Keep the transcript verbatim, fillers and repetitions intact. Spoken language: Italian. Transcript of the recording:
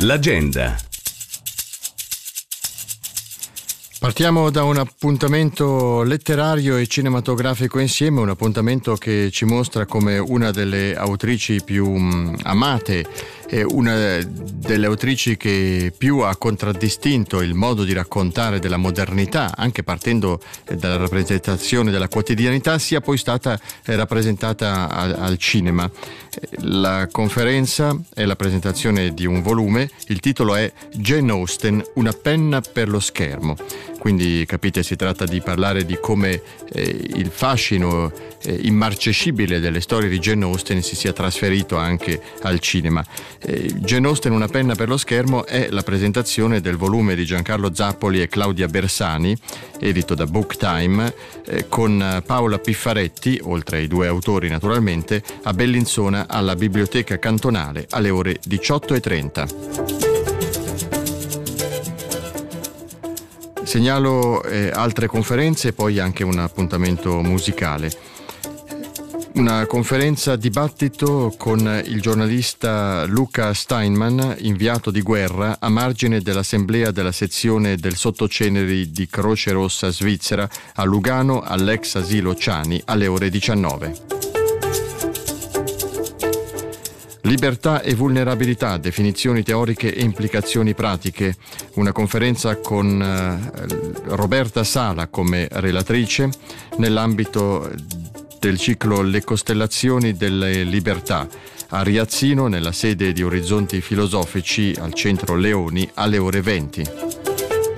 L'agenda. Partiamo da un appuntamento letterario e cinematografico insieme, un appuntamento che ci mostra come una delle autrici più um, amate e una delle autrici che più ha contraddistinto il modo di raccontare della modernità, anche partendo dalla rappresentazione della quotidianità, sia poi stata rappresentata al, al cinema. La conferenza è la presentazione di un volume, il titolo è Jane Austen, una penna per lo schermo. Quindi capite, si tratta di parlare di come eh, il fascino eh, immarcescibile delle storie di Jane Austen si sia trasferito anche al cinema. Eh, Jane Austen, una penna per lo schermo, è la presentazione del volume di Giancarlo Zappoli e Claudia Bersani, edito da Book Time, eh, con Paola Piffaretti, oltre ai due autori naturalmente, a Bellinzona alla Biblioteca Cantonale alle ore diciotto e trenta. Segnalo eh, altre conferenze e poi anche un appuntamento musicale. Una conferenza dibattito con il giornalista Luca Steinman, inviato di guerra, a margine dell'assemblea della sezione del Sottoceneri di Croce Rossa Svizzera a Lugano all'ex asilo Ciani alle ore diciannove. Libertà e vulnerabilità, definizioni teoriche e implicazioni pratiche. Una conferenza con eh, Roberta Sala come relatrice nell'ambito del ciclo Le costellazioni delle libertà a Riazzino, nella sede di Orizzonti Filosofici al centro Leoni alle ore venti.